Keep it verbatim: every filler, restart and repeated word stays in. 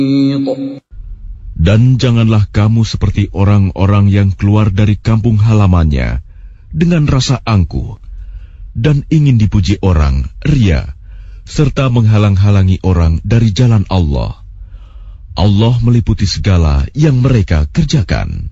Dan janganlah kamu seperti orang-orang yang keluar dari kampung halamannya dengan rasa angkuh dan ingin dipuji orang, ria, serta menghalang-halangi orang dari jalan Allah. Allah meliputi segala yang mereka kerjakan.